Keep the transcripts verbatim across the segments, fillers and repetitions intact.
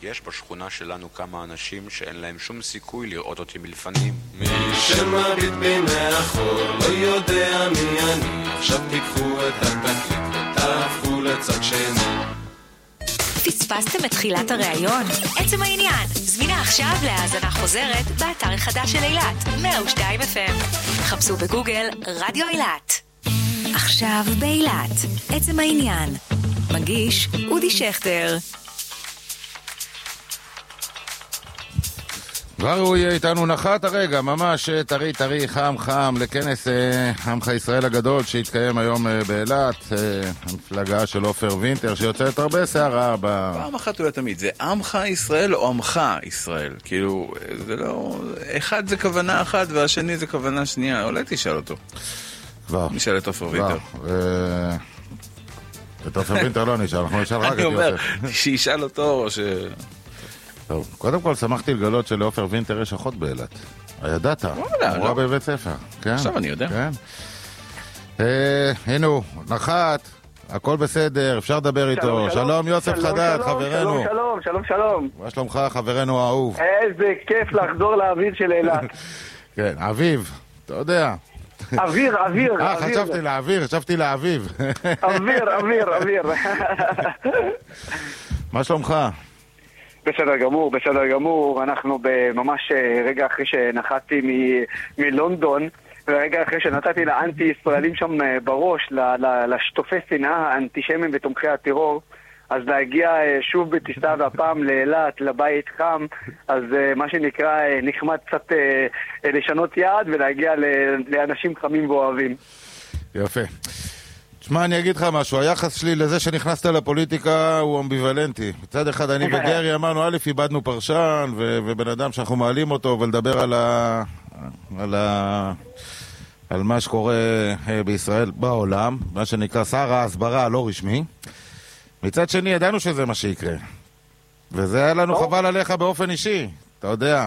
יש בשכונה שלנו כמה אנשים שאין להם שום סיכוי לראות אותי מלפנים. מי שמביט בי מאחור לא יודע מי אני, עכשיו תיקחו את התקליט ותהפכו לצד שני. פספסתם את תחילת הראיון? עצם העניין, זמינה עכשיו להאזנה חוזרת באתר החדש של אילת, מאה ושתיים אף אם. חפשו בגוגל רדיו אילת. עכשיו באילת, עצם העניין. מגיש אודי שכטר. כבר הוא יהיה איתנו נחת הרגע, ממש טרי טרי חם חם לכנס אה, עמך ישראל הגדול שהתקיים היום אה, באילת, אה, המפלגה של עופר וינטר שיוצאת הרבה שערה ב... פעם אחת אולי תמיד, זה עמך ישראל או עמך ישראל? כאילו, זה לא... אחד זה כוונה אחת והשני זה כוונה שנייה, אולי תשאל אותו. כבר. נשאל את עופר וינטר. אה... את עופר וינטר לא נשאל, אנחנו נשאל רק את יוסף. אני אומר, שישאל אותו או ש... טוב, קודם כל שמחתי לגלות שלעופר וינטר יש אחות באילת. הידעת? וואלה, הוא לא. בבית ספר. כן. עכשיו אני יודע. כן. אה, הנה הוא, נחת, הכל בסדר, אפשר לדבר איתו. שלום, שלום. שלום יוסף שלום, חדד, שלום, חברנו. שלום, שלום, שלום, שלום. מה שלומך, חברנו האהוב? איזה כיף לחזור לאוויר של אילת. כן, אביב, אתה יודע. אוויר, אוויר, אה, אוויר. חשבתי לאוויר, חשבתי לאביב. אוויר, אוויר, אוויר. מה שלומך? בסדר גמור, בסדר גמור. אנחנו ממש רגע אחרי שנחתי מ- מלונדון, ורגע אחרי שנתתי לאנטי-ישראלים שם בראש, ל- ל- לשטופי שנאה, האנטישמים ותומכי הטרור, אז להגיע שוב בטיסה והפעם לאילת, לבית חם, אז מה שנקרא נחמד קצת לשנות יעד ולהגיע לאנשים חמים ואוהבים. יפה. תשמע, אני אגיד לך משהו, היחס שלי לזה שנכנסת לפוליטיקה הוא אמביוולנטי. מצד אחד אני וגרי אמרנו, א', איבדנו פרשן ו- ובן אדם שאנחנו מעלים אותו ולדבר על ה... על ה... על מה שקורה בישראל בעולם, מה שנקרא שר ההסברה הלא רשמי. מצד שני, ידענו שזה מה שיקרה. וזה היה לנו חבל עליך באופן אישי, אתה יודע.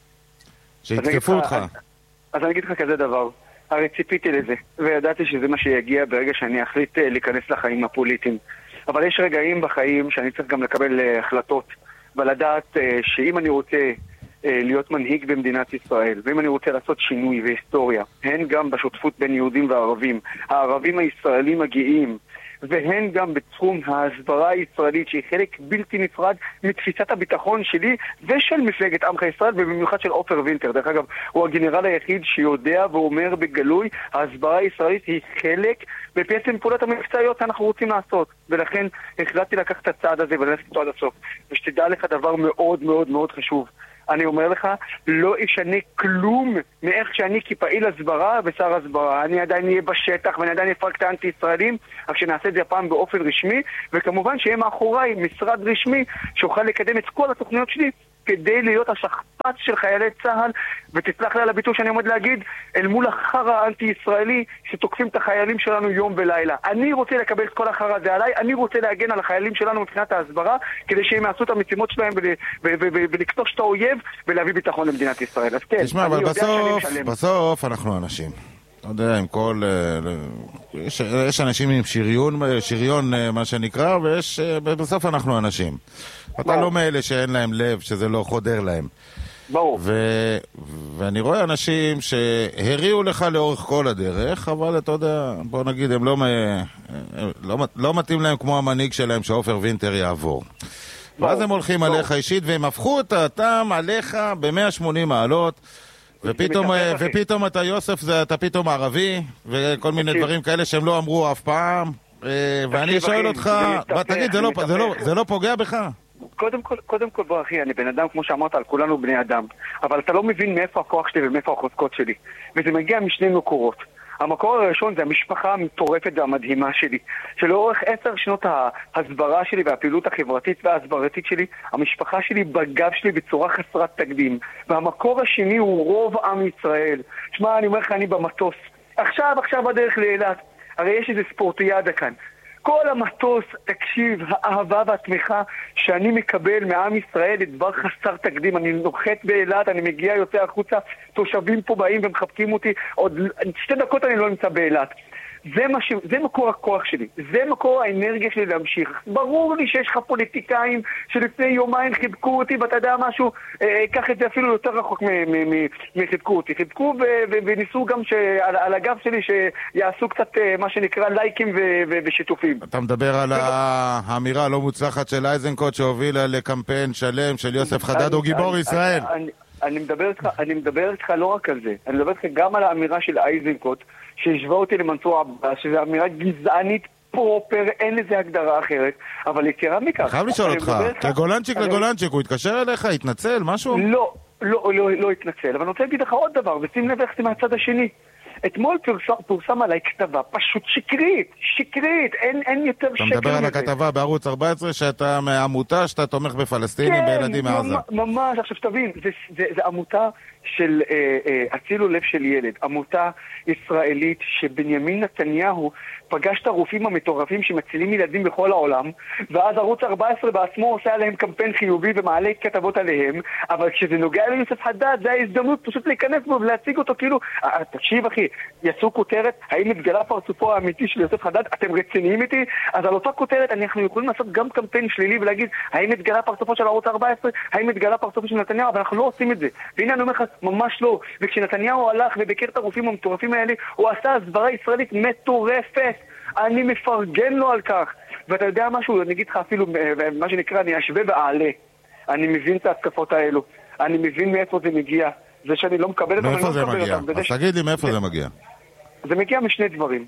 שהתקפו אותך. אז אני אגיד לך כזה דבר. הרי ציפיתי לזה, וידעתי שזה מה שיגיע ברגע שאני אחליט להיכנס לחיים הפוליטיים. אבל יש רגעים בחיים שאני צריך גם לקבל החלטות, ולדעת שאם אני רוצה להיות מנהיג במדינת ישראל, ואם אני רוצה לעשות שינוי והיסטוריה, הן גם בשותפות בין יהודים וערבים, הערבים הישראלים מגיעים, והן גם בתחום ההסברה הישראלית שהיא חלק בלתי נפרד מתפיסת הביטחון שלי ושל מפלגת עמך ישראל ובמיוחד של עופר וינטר. דרך אגב, הוא הגנרל היחיד שיודע ואומר בגלוי, ההסברה הישראלית היא חלק בפעמים פעולות המבצעיות שאנחנו רוצים לעשות, ולכן החלטתי לקחת את הצעד הזה וללכת אותו עד הסוף. ושתדע לך דבר מאוד מאוד מאוד חשוב, אני אומר לך, לא ישנה כלום מאיך שאני כפעיל הסברה ושר הסברה. אני עדיין אהיה בשטח ואני עדיין אפרק את האנטי-ישראלים, רק שנעשה את זה הפעם באופן רשמי, וכמובן שיהיה מאחוריי משרד רשמי שאוכל לקדם את כל התוכניות שלי כדי להיות השכפ"ץ של חיילי צה"ל, ותסלח לי על הביטוי שאני עומד להגיד, אל מול החרא האנטי-ישראלי שתוקפים את החיילים שלנו יום ולילה. אני רוצה לקבל את כל החרא הזה עליי, אני רוצה להגן על החיילים שלנו מבחינת ההסברה, כדי שהם יעשו את המשימות שלהם ולקטוש את האויב ולהביא ביטחון למדינת ישראל. אז כן, תשמע, אבל בסוף, בסוף אנחנו אנשים. לא יודע, עם כל... יש, יש אנשים עם שריון, שריון מה שנקרא, ויש... בסוף אנחנו אנשים. אתה לא מאלה שאין להם לב, שזה לא חודר להם. ברור. ו... ואני רואה אנשים שהריעו לך לאורך כל הדרך, אבל אתה יודע, בוא נגיד, הם לא, הם לא, לא מתאים להם כמו המנהיג שלהם שעופר וינטר יעבור. ברור. ואז הם הולכים ברור. עליך אישית, והם הפכו את הטעם עליך ב-מאה ושמונים מעלות, ופתאום, ופתאום אתה יוסף, זה, אתה פתאום ערבי, וכל מיני דברים כאלה שהם לא אמרו אף פעם, ואני שואל אותך, תגיד, זה לא, זה לא, זה לא פוגע בך? קודם כל, קודם כל בוא אחי, אני בן אדם כמו שאמרת, על כולנו בני אדם, אבל אתה לא מבין מאיפה הכוח שלי ומאיפה החוזקות שלי, וזה מגיע משני מקורות. המקור הראשון זה המשפחה המטורפת והמדהימה שלי, שלאורך עשר שנות ההסברה שלי והפעילות החברתית וההסברתית שלי, המשפחה שלי בגב שלי בצורה חסרת תקדים. והמקור השני הוא רוב עם ישראל. שמע, אני אומר לך, אני במטוס. עכשיו, עכשיו בדרך לאילת. הרי יש איזה ספורטיאדה כאן. כל המטוס, תקשיב, האהבה והתמיכה שאני מקבל מעם ישראל לדבר חסר תקדים. אני נוחת באילת, אני מגיע, יוצא החוצה, תושבים פה באים ומחבקים אותי, עוד שתי דקות אני לא נמצא באילת. זה, מה ש... זה מקור הכוח שלי, זה מקור האנרגיה שלי להמשיך. ברור לי שיש לך פוליטיקאים שלפני יומיים חיבקו אותי, ואתה יודע משהו, אה, קח את זה אפילו יותר רחוק מחיבקו אותי. חיבקו ו... ו... וניסו גם ש... על... על הגב שלי שיעשו קצת אה, מה שנקרא לייקים ו... ו... ושיתופים. אתה מדבר על האמירה הלא מוצלחת של אייזנקוט שהובילה לקמפיין שלם של יוסף חדד הוא גיבור ישראל. אני, אני מדבר איתך, אני מדבר איתך לא רק על זה, אני מדבר איתך גם על האמירה של אייזנקוט שהשווה אותי למנסור עבאס, שזו אמירה גזענית פרופר, אין לזה הגדרה אחרת, אבל יתרה מכך. חייב לשאול אותך, כגולנצ'יק לגולנצ'יק, הוא התקשר אליך, התנצל, משהו? לא, לא, לא, לא התנצל, אבל אני רוצה להגיד לך עוד דבר, ושים לב איך זה מהצד השני. אתמול פורסם, פורסם עליי כתבה פשוט שקרית, שקרית, אין, אין יותר שקר מזה. אתה מדבר על הכתבה בערוץ ארבע עשרה שאתה מעמותה שאתה תומך בפלסטינים כן, בילדים מעזה. כן, ממש, עכשיו שתבין, זה, זה, זה עמותה של אה, אה, הצילו לב של ילד, עמותה ישראלית שבנימין נתניהו פגש את הרופאים המטורפים שמצילים ילדים בכל העולם, ואז ערוץ ארבע עשרה בעצמו עושה עליהם קמפיין חיובי ומעלה כתבות עליהם, אבל כשזה נוגע ליוסף חדד, זה ההזדמנות פשוט להיכנס בו ולהציג אותו כאילו, אה, תקשיב אחי, יצאו כותרת, האם התגלה פרצופו האמיתי של יוסף חדד, אתם רציניים איתי? אז על אותה כותרת אנחנו יכולים לעשות גם קמפיין שלילי ולהגיד, האם התגלה פרצופו של ערוץ ארבע עשרה, האם התגלה פרצופו של נתניהו, אבל אנחנו לא עושים את זה. והנה אני אומר לך, ממש לא. וכשנתניהו הלך וביקר את הרופאים המטורפים האלה, הוא עשה הסברה ישראלית מטורפת. אני מפרגן לו על כך. ואתה יודע משהו, אני אגיד לך אפילו, מה שנקרא, אני אשווה ועלה. אני מבין את ההתקפות האלו. אני מבין מאיפה זה מגיע. זה שאני לא מקבל אותם, אני לא מקבל מגיע? אותם. אז תגיד לי מאיפה זה מגיע. זה מגיע משני דברים.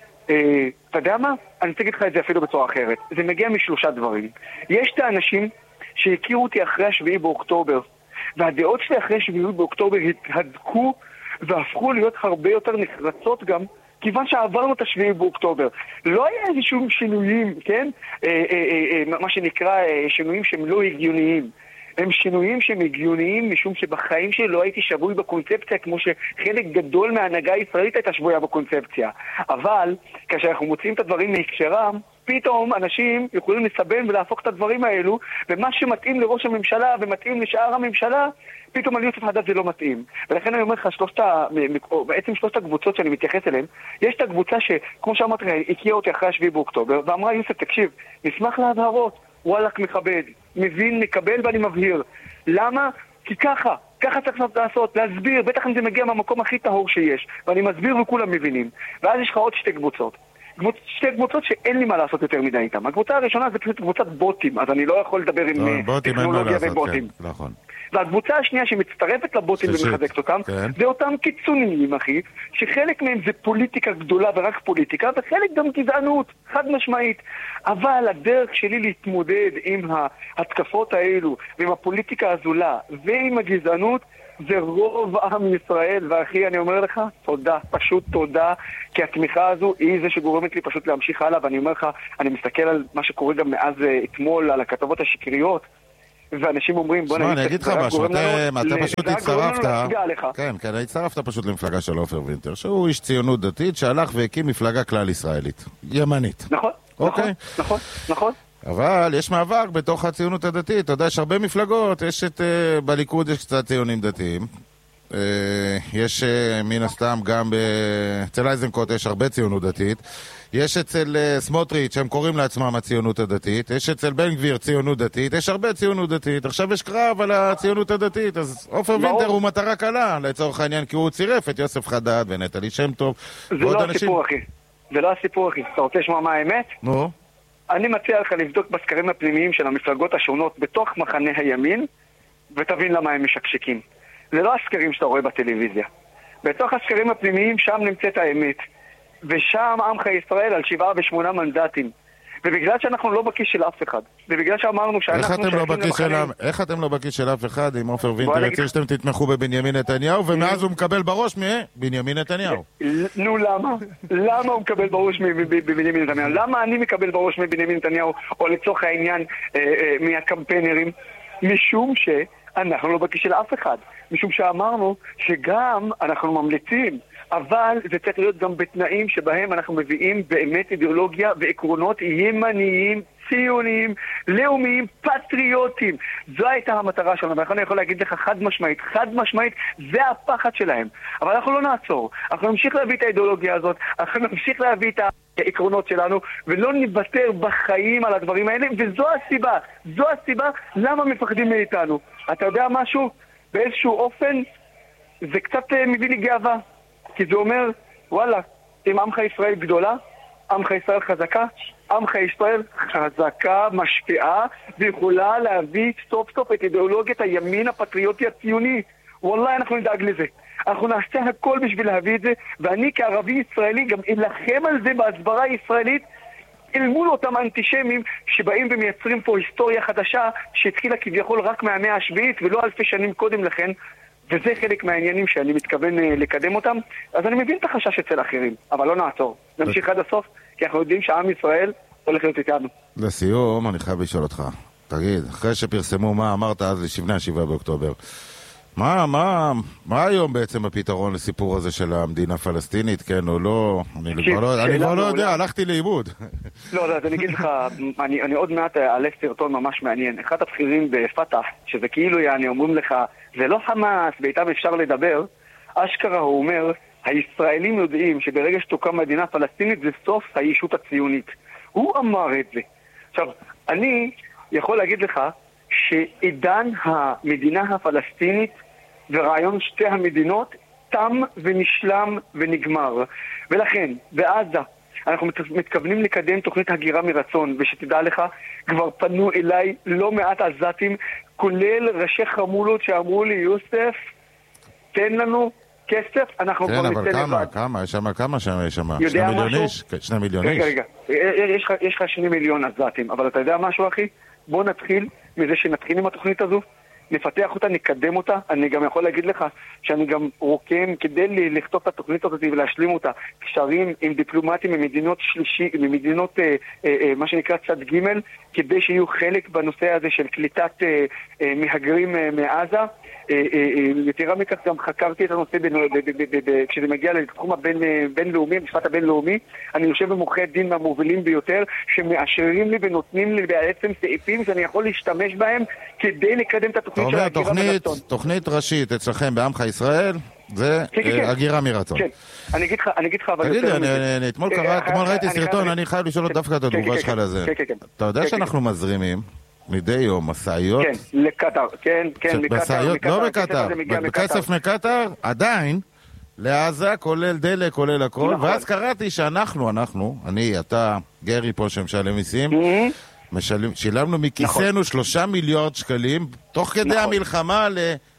אה, אתה יודע מה? אני אגיד לך את זה אפילו בצורה אחרת. זה מגיע משלושה דברים. יש את האנשים שהכירו אותי אחרי השביעי באוקטובר, והדעות שלי אחרי השביעי באוקטובר התהדקו והפכו להיות הרבה יותר נחרצות גם, כיוון שעברנו את השביעי באוקטובר. לא היה איזשהו שינויים, כן? אה, אה, אה, אה, מה שנקרא אה, שינויים שהם לא הגיוניים. הם שינויים שהם הגיוניים משום שבחיים שלי לא הייתי שבוי בקונספציה כמו שחלק גדול מההנהגה הישראלית הייתה שבויה בקונספציה. אבל כאשר אנחנו מוצאים את הדברים מהקשרם, פתאום אנשים יכולים לסבן ולהפוך את הדברים האלו, ומה שמתאים לראש הממשלה ומתאים לשאר הממשלה, פתאום על יוסף חדד זה לא מתאים. ולכן אני אומר לך, שלושת, בעצם שלושת הקבוצות שאני מתייחס אליהן, יש את הקבוצה שכמו שאמרתי, הכירה אותי אחרי השביעי באוקטובר, ואמרה יוסף, תקשיב, נשמח להבהרות, וואלק מכבד, מבין, מקבל ואני מבהיר. למה? כי ככה, ככה צריך לעשות, להסביר, בטח אם זה מגיע מהמקום הכי טהור שיש, ואני מסביר וכולם מבינים. ואז יש לך עוד שתי קבוצות. שתי קבוצות שאין לי מה לעשות יותר מדי איתם. הקבוצה הראשונה זה פשוט קבוצת בוטים, אז אני לא יכול לדבר עם טכנולוגיה ובוטים. נכון. והקבוצה השנייה שמצטרפת לבוטים ומחזקת אותם, כן. זה אותם קיצוניים, אחי, שחלק מהם זה פוליטיקה גדולה ורק פוליטיקה, וחלק גם גזענות, חד משמעית. אבל הדרך שלי להתמודד עם ההתקפות האלו, ועם הפוליטיקה הזולה, ועם הגזענות, זה רוב עם ישראל, ואחי, אני אומר לך, תודה, פשוט תודה, כי התמיכה הזו היא זה שגורמת לי פשוט להמשיך הלאה, ואני אומר לך, אני מסתכל על מה שקורה גם מאז אתמול, על הכתבות השקריות, ואנשים אומרים, בוא נגיד... שמע, אני אגיד לך משהו, אתה פשוט הצטרפת... כן, כן, הצטרפת פשוט למפלגה של עופר וינטר, שהוא איש ציונות דתית שהלך והקים מפלגה כלל ישראלית, ימנית. נכון, נכון, נכון, נכון. אבל יש מאבק בתוך הציונות הדתית, אתה יודע, יש הרבה מפלגות, יש את... בליכוד יש קצת ציונים דתיים, יש מן הסתם גם אצל אייזנקוט יש הרבה ציונות דתית, יש אצל סמוטריץ' שהם קוראים לעצמם הציונות הדתית, יש אצל בן גביר ציונות דתית, יש הרבה ציונות דתית, עכשיו יש קרב על הציונות הדתית, אז עופר וינטר הוא מטרה קלה לצורך העניין, כי הוא צירף את יוסף חדד ונטלי שם טוב. זה לא הסיפור אחי, זה לא הסיפור אחי, אתה רוצה לשמוע מה האמת? נו. אני מציע לך לבדוק בסקרים הפנימיים של המפלגות השונות בתוך מחנה הימין, ותבין למה הם משקשקים. זה לא הסקרים שאתה רואה בטלוויזיה. בתוך הסקרים הפנימיים שם נמצאת האמת. ושם עמך ישראל על שבעה ושמונה מנדטים. ובגלל שאנחנו לא בכיס של אף אחד, ובגלל שאמרנו שאנחנו... איך אתם, לא בכיס, של... איך אתם לא בכיס של אף אחד אם עופר וינטר יציר שאתם תתמכו בבנימין נתניהו, ומאז הוא מקבל בראש מבנימין נתניהו? נו, למה? למה הוא מקבל בראש מבנימין נתניהו? למה אני מקבל בראש מבנימין נתניהו, או לצורך העניין מהקמפיינרים? משום שאנחנו לא בכיס של אף אחד. משום שאמרנו שגם אנחנו ממליצים, אבל זה צריך להיות גם בתנאים שבהם אנחנו מביאים באמת אידיאולוגיה ועקרונות ימניים ציוניים, לאומיים, פטריוטים. זו הייתה המטרה שלנו, ואני יכול להגיד לך חד משמעית, חד משמעית, זה הפחד שלהם. אבל אנחנו לא נעצור. אנחנו נמשיך להביא את האידיאולוגיה הזאת, אנחנו נמשיך להביא את העקרונות שלנו, ולא נוותר בחיים על הדברים האלה, וזו הסיבה, זו הסיבה למה מפחדים מאיתנו. אתה יודע משהו? באיזשהו אופן, זה קצת מביא לי גאווה. כי זה אומר, וואלה, אם עמך ישראל גדולה, עמך ישראל חזקה, עמך ישראל חזקה, משפיעה, ויכולה להביא סוף סוף את אידיאולוגיית הימין הפטריוטי הציוני. וואלה, אנחנו נדאג לזה. אנחנו נעשה הכל בשביל להביא את זה, ואני כערבי ישראלי גם אלחם על זה בהסברה הישראלית, אל מול אותם אנטישמים שבאים ומייצרים פה היסטוריה חדשה שהתחילה כביכול רק מהמאה השביעית ולא אלפי שנים קודם לכן, וזה חלק מהעניינים שאני מתכוון לקדם אותם. אז אני מבין את החשש אצל אחרים, אבל לא נעצור. נמשיך עד הסוף, כי אנחנו יודעים שעם ישראל הולך להיות איתנו. לסיום, אני חייב לשאול אותך. תגיד, אחרי שפרסמו מה אמרת אז לשבני השבעה באוקטובר, מה, מה, מה היום בעצם הפתרון לסיפור הזה של המדינה הפלסטינית, כן או לא? אני כבר לא, אני כבר לא יודע, הלכתי לאיבוד. לא, לא, אז אני אגיד לך, אני, אני עוד מעט אעלה סרטון ממש מעניין. אחד הבכירים בפתח, שזה כאילו יעני, אומרים לך, זה לא חמאס, ואיתם אפשר לדבר, אשכרה הוא אומר, הישראלים יודעים שברגע שתוקם מדינה פלסטינית זה סוף הישות הציונית. הוא אמר את זה. עכשיו, אני יכול להגיד לך שעידן המדינה הפלסטינית ורעיון שתי המדינות תם ונשלם ונגמר. ולכן, בעזה, אנחנו מתכוונים לקדם תוכנית הגירה מרצון, ושתדע לך, כבר פנו אליי לא מעט עזתים, כולל ראשי חמולות שאמרו לי, יוסף, תן לנו כסף, אנחנו כבר נצא לבד. כן, אבל כמה, כמה, יש שם כמה שם, יש שם, שני מיליון איש? שני מיליון איש. רגע, רגע, יש לך שני מיליון עזתים, אבל אתה יודע משהו, אחי? בוא נתחיל מזה שנתחיל עם התוכנית הזו, נפתח אותה, נקדם אותה. אני גם יכול להגיד לך שאני גם רוקם כדי לכתוב את התוכנית הזאת ולהשלים אותה, קשרים עם דיפלומטים ממדינות שלישי, ממדינות אה, אה, מה שנקרא צד ג', כדי שיהיו חלק בנושא הזה של קליטת אה, אה, מהגרים אה, מעזה. יתרה מכך גם חקרתי את הנושא כשזה מגיע לתחום הבינלאומי, המשפט הבינלאומי. אני יושב במומחי דין מהמובילים ביותר שמאשרים לי ונותנים לי בעצם סעיפים שאני יכול להשתמש בהם כדי לקדם את התוכנית של הגירה מרצון. תוכנית ראשית אצלכם בעמך ישראל זה הגירה מרצון. כן, אני אגיד לך, אני אגיד לך, אבל... תגיד לי, אתמול ראיתי סרטון, אני חייב לשאול דווקא את התגובה שלך לזה. אתה יודע שאנחנו מזרימים מדי יום מסעיות? כן, לקטר, כן, כן, מקטר. מסעיות, לא בקטר, בכסף מקטר, עדיין, לעזה, כולל דלק, כולל הכל, ואז קראתי שאנחנו, אנחנו, אני, אתה, גרי פה שמשלם מיסים, שילמנו מכיסנו שלושה מיליארד שקלים, תוך כדי המלחמה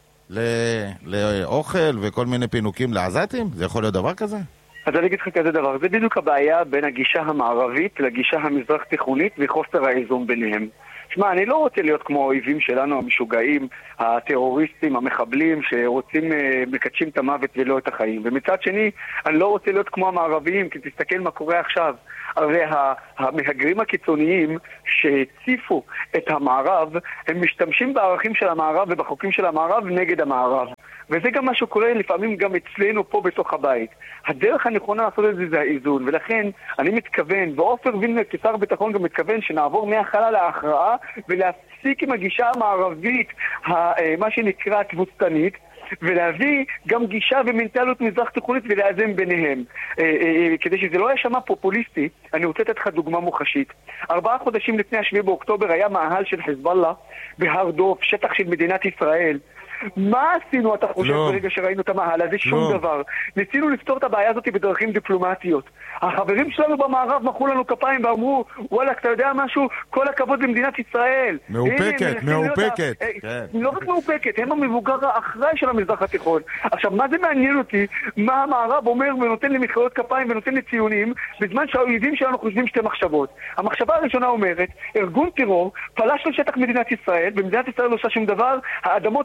לאוכל וכל מיני פינוקים לעזתים? זה יכול להיות דבר כזה? אז אני אגיד לך כזה דבר, זה בדיוק הבעיה בין הגישה המערבית לגישה המזרח תיכונית וחוסר האיזון ביניהם. שמע, אני לא רוצה להיות כמו האויבים שלנו, המשוגעים, הטרוריסטים, המחבלים, שרוצים, מקדשים את המוות ולא את החיים. ומצד שני, אני לא רוצה להיות כמו המערביים, כי תסתכל מה קורה עכשיו. הרי המהגרים הקיצוניים שהציפו את המערב, הם משתמשים בערכים של המערב ובחוקים של המערב נגד המערב. וזה גם מה שקורה לפעמים גם אצלנו פה בתוך הבית. הדרך הנכונה לעשות את זה זה האיזון, ולכן אני מתכוון, ועופר וילנר כשר ביטחון גם מתכוון שנעבור מהחלה להכרעה ולהפסיק עם הגישה המערבית, מה שנקרא תבוסתנית, ולהביא גם גישה ומנטליות מזרח תיכונית ולאזן ביניהם. כדי שזה לא ישמע פופוליסטי, אני רוצה לתת לך דוגמה מוחשית. ארבעה חודשים לפני השביעי באוקטובר היה מאהל של חיזבאללה בהר דוב, שטח של מדינת ישראל. מה עשינו, אתה חושב, לא. ברגע שראינו את המאהל הזה? שום לא. דבר. ניסינו לפתור את הבעיה הזאת בדרכים דיפלומטיות. החברים שלנו במערב מחאו לנו כפיים ואמרו, וואלה, אתה יודע משהו? כל הכבוד במדינת ישראל. מאופקת, מאופקת. כן. לא רק מאופקת, הם המבוגר האחראי של המזרח התיכון. עכשיו, מה זה מעניין אותי? מה המערב אומר ונותן לי מחיאות כפיים ונותן לי ציונים, בזמן שהאויבים שלנו חושבים שתי מחשבות. המחשבה הראשונה אומרת, ארגון טרור פלש לשטח מדינת ישראל, במדינת ישראל לא עושה שום דבר, האדמות האלה לא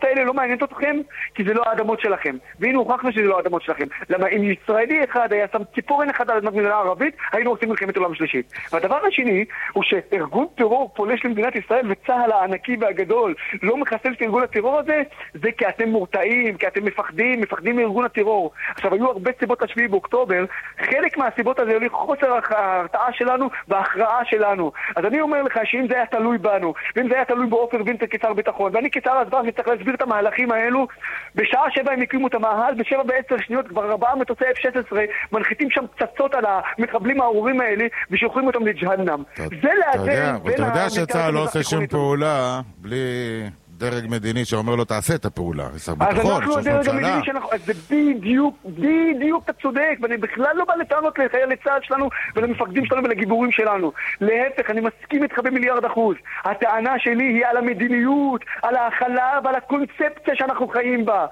מעניינת אתכם, כי זה לא האדמות שלכם. והנה הוכחנו שזה לא האדמות שלכם. למה אם ישראלי אחד היה שם ציפורן אחד על אדמת מדינה ערבית, היינו עושים מלחמת עולם שלישית. והדבר השני הוא שארגון טרור פולש למדינת ישראל וצהל הענקי והגדול לא מחסל את ארגון הטרור הזה, זה כי אתם מורתעים, כי אתם מפחדים, מפחדים מארגון הטרור. עכשיו, היו הרבה סיבות לשביעי באוקטובר, חלק מהסיבות הזה היו חוסר ההרתעה שלנו וההכרעה שלנו. אז אני אומר לך שאם זה היה תלוי בנו, ואם זה היה תלוי בעופר וינטר כשר ביטחון, ואני כשר הסברה שצריך להסביר את המהלכים האלו, בשעה שבע הם הקימו את המאהל, בשבע בעשר שניות כבר ארבעה מטוסי אף שש עשרה מנחיתים שם פצצות על המחבלים הארורים האלה ושולחים אותם לג'הנם. זה לאזן בין... אתה יודע שצה"ל לא עושה שום פעולה בלי דרג מדיני שאומר לו תעשה את הפעולה. אז אנחנו הדרג המדיני שאנחנו... אז זה בדיוק, בדיוק אתה צודק, ואני בכלל לא בא לטענות לחיילי צה"ל שלנו ולמפקדים שלנו ולגיבורים שלנו. להפך, אני מסכים איתך במיליארד אחוז. הטענה שלי היא על המדיניות, על ההכלה ועל הקונספציה שאנחנו חיים בה.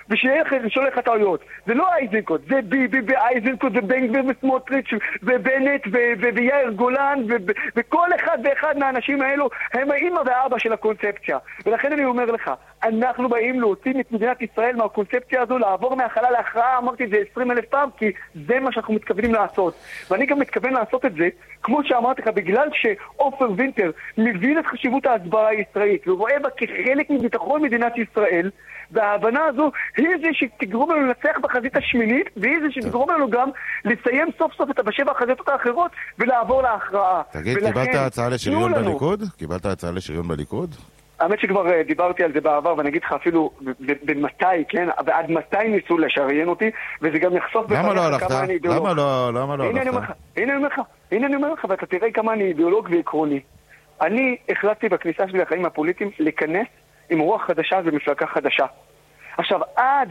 ושולח הטעויות. זה לא אייזנקוט, זה ביבי ואייזנקוט ובן גביר וסמוטריץ' ובנט ויאיר גולן וכל אחד ואחד מהאנשים האלו הם האמא והאבא של הקונספציה. ולכן אני אומר לך, אנחנו באים להוציא את מדינת ישראל מהקונספציה הזו, לעבור מהחלה להכרעה, אמרתי את זה עשרים אלף פעם, כי זה מה שאנחנו מתכוונים לעשות. ואני גם מתכוון לעשות את זה, כמו שאמרתי לך, בגלל שעופר וינטר מבין את חשיבות ההסברה הישראלית ורואה בה כחלק מביטחון מדינת ישראל, וההבנה הזו היא זה שתגרום לנו לנצח בחזית השמינית, והיא זה שתגרום לנו גם לסיים סוף סוף את בשבע החזיתות האחרות ולעבור להכרעה. תגיד, קיבלת הצעה לשריון בליכוד? קיבלת הצעה לשריון בליכוד? האמת שכבר דיברתי על זה בעבר, ואני אגיד לך אפילו במתי, כן, ועד מתי ניסו לשריין אותי, וזה גם יחשוף למה לא הלכת? למה לא, למה לא הלכת? הנה אני אומר לך, הנה אני אומר לך, הנה אני אומר לך, ואתה תראה כמה אני אידיאולוג ועקרוני. אני החלטתי בכניסה שלי לחיים הפוליטיים להיכנס עם רוח חדשה ומפלגה חדשה. עכשיו, עד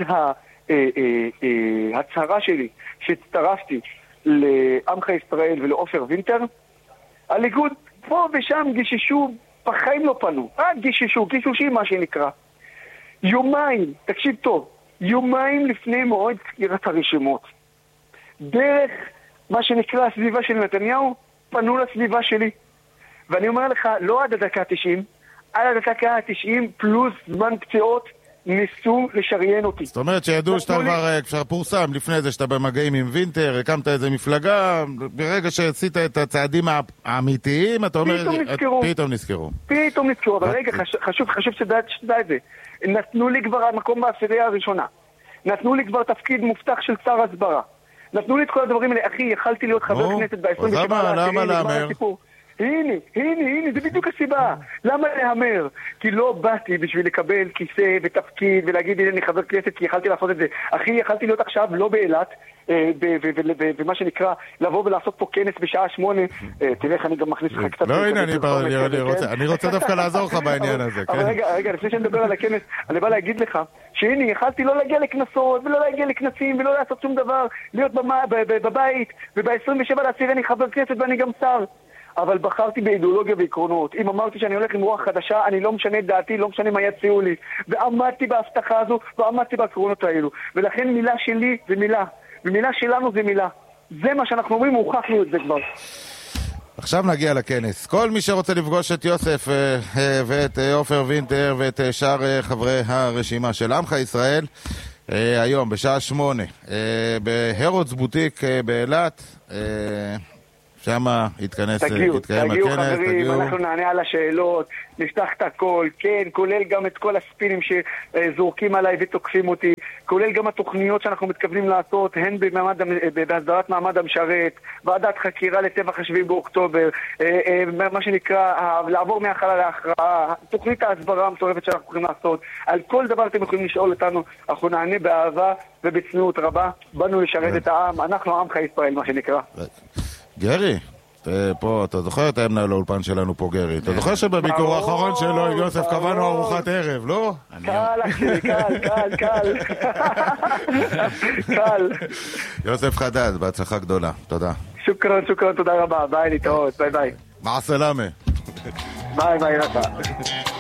ההצהרה שלי שהצטרפתי לעמך ישראל ולעופר וינטר, הליכוד פה ושם גיששו, בחיים לא פנו, רק גיששו, גישושים מה שנקרא. יומיים, תקשיב טוב, יומיים לפני מועד סגירת הרשימות, דרך מה שנקרא הסביבה של נתניהו, פנו לסביבה שלי. ואני אומר לך, לא עד הדקה ה-תשעים, עד הדקה ה-תשעים פלוס זמן פציעות, ניסו לשריין אותי. זאת אומרת שידעו שאתה כבר, כבר פורסם לפני זה שאתה במגעים עם וינטר, הקמת איזה מפלגה, ברגע שעשית את הצעדים האמיתיים, אתה אומר, פתאום נזכרו. פתאום נזכרו. פתאום נזכרו, אבל רגע, חשוב, חשוב שתדע את זה. נתנו לי כבר המקום בעשירייה הראשונה. נתנו לי כבר תפקיד מופתח של שר הסברה. נתנו לי את כל הדברים האלה. אחי, יכלתי להיות חבר כנסת ב-עשרים ושבע למה להמר? הנה, הנה, הנה, זה בדיוק הסיבה. למה להמר? כי לא באתי בשביל לקבל כיסא ותפקיד ולהגיד, הנה אני חבר כנסת, כי יכלתי לעשות את זה. אחי, יכלתי להיות עכשיו לא באילת, ומה שנקרא, לבוא ולעשות פה כנס בשעה שמונה. תראה איך אני גם מכניס לך קצת... לא, הנה, אני רוצה דווקא לעזור לך בעניין הזה. אבל רגע, רגע, לפני שאני מדבר על הכנס, אני בא להגיד לך, שהנה, יכלתי לא להגיע לכנסות, ולא להגיע לכנסים, ולא לעשות שום דבר, להיות בבית, וב-עשרים ושבע לעשירי אני חבר כנסת ואני גם שר. אבל בחרתי באידיאולוגיה ועקרונות. אם אמרתי שאני הולך עם רוח חדשה, אני לא משנה את דעתי, לא משנה מה יציעו לי. ועמדתי בהבטחה הזו, ועמדתי בעקרונות האלו. ולכן מילה שלי זה מילה, ומילה שלנו זה מילה. זה מה שאנחנו אומרים, הוכחנו את זה כבר. עכשיו נגיע לכנס. כל מי שרוצה לפגוש את יוסף ואת עופר וינטר ואת שאר חברי הרשימה של עמך ישראל, היום בשעה שמונה, בהרוץ בוטיק באילת, שמה יתכנס, תגיעו, יתקיים תגיעו הכנס, חברים, תגיעו. אנחנו נענה על השאלות, נפתח את הכל, כן, כולל גם את כל הספינים שזורקים עליי ותוקפים אותי, כולל גם התוכניות שאנחנו מתכוונים לעשות, הן במעמד, בהסדרת מעמד המשרת, ועדת חקירה לטבח השביעי באוקטובר, מה שנקרא, לעבור מהחלה להכרעה, תוכנית ההסברה המטורפת שאנחנו יכולים לעשות, על כל דבר אתם יכולים לשאול אותנו, אנחנו נענה באהבה ובצניעות רבה, באנו לשרת את העם, אנחנו עמך ישראל, מה שנקרא. גרי, פה, אתה זוכר את המנהל האולפן שלנו פה, גרי? אתה זוכר שבביקור האחרון שלו עם יוסף קבענו ארוחת ערב, לא? קל, אחי, קל, קל, קל. קל. יוסף חדד, בהצלחה גדולה, תודה. שוקרן, שוקרן, תודה רבה, ביי, להתראות, ביי ביי. מה הסלאמה? ביי ביי, רבה.